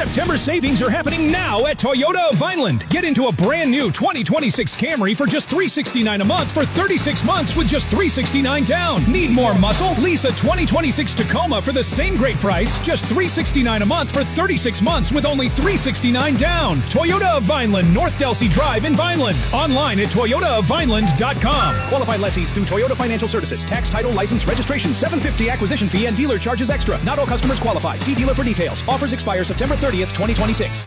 September savings are happening now at Toyota of Vineland. Get into a brand new 2026 Camry for just $369 a month for 36 months with just $369 down. Need more muscle? Lease a 2026 Tacoma for the same great price, just $369 a month for 36 months with only $369 down. Toyota of Vineland, North Delsea Drive in Vineland. Online at toyotaofvineland.com. Qualified lessees through Toyota Financial Services. Tax, title, license, registration, $750 acquisition fee, and dealer charges extra. Not all customers qualify. See dealer for details. Offers expire September 30th, 2026.